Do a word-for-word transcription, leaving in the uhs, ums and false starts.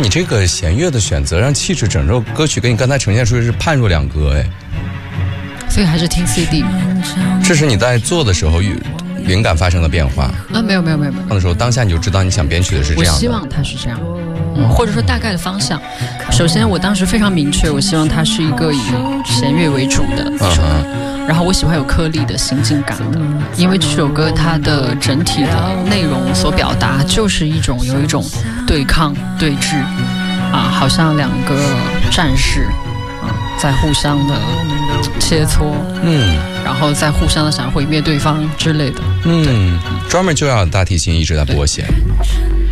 你这个弦乐的选择，让气质整首歌曲跟你刚才呈现出的是判若两隔哎。 所以还是听 C D。 这是你在做的时候灵感发生了变化啊？没有没有没有没有。 放的时候，当下你就知道你想编曲的是这样的。 我希望它是这样。嗯，或者说大概的方向。首先，我当时非常明确，我希望它是一个以弦乐为主的一首歌。嗯、然后我喜欢有颗粒的行进感的，因为这首歌它的整体的内容所表达就是一种有一种对抗对峙啊，好像两个战士啊在互相的切磋，嗯，然后在互相的想毁灭对方之类的， 嗯，专门就要大提琴一直在拨弦。